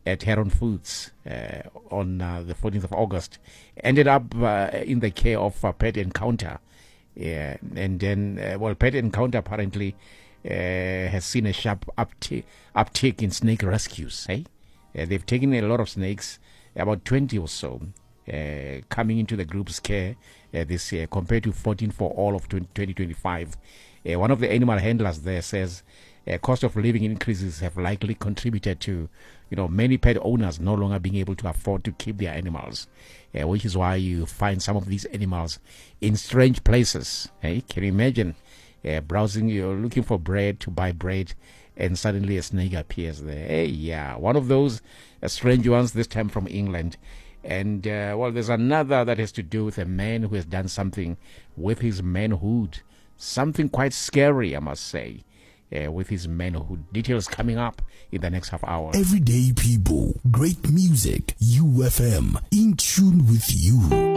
at Heron Foods on the 14th of August. Ended up in the care of Pet Encounter. And then, Pet Encounter apparently has seen a sharp uptick in snake rescues. They've taken a lot of snakes, about 20 or so, coming into the group's care this year, compared to 14 for all of 2025. One of the animal handlers there says cost of living increases have likely contributed to, many pet owners no longer being able to afford to keep their animals, which is why you find some of these animals in strange places. Can you imagine browsing, you're looking for bread, to buy bread, and suddenly a snake appears there. One of those strange ones, this time from England. And, there's another that has to do with a man who has done something with his manhood. Something quite scary, I must say, with his manhood. Details coming up in the next half hour. Everyday people, great music, UFM, in tune with you.